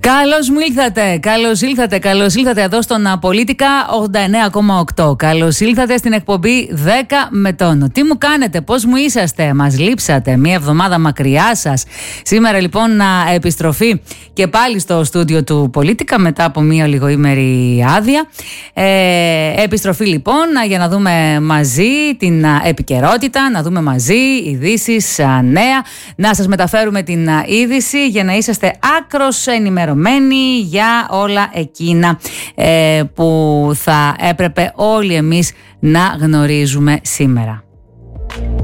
Καλώς ήλθατε εδώ στον Πολίτικα 89,8. Καλώς ήλθατε στην εκπομπή 10 με τόνο. Τι μου κάνετε, πώς μου είσαστε, μας λείψατε, μία εβδομάδα μακριά σας. Σήμερα λοιπόν επιστροφή και πάλι στο στούντιο του Πολίτικα μετά από μία λιγοήμερη άδεια. Επιστροφή λοιπόν για να δούμε μαζί την επικαιρότητα, να δούμε μαζί ειδήσεις, νέα, να σας μεταφέρουμε την είδηση για να είσαστε άκρως ενημερωμένοι για όλα εκείνα που θα έπρεπε όλοι εμείς να γνωρίζουμε σήμερα.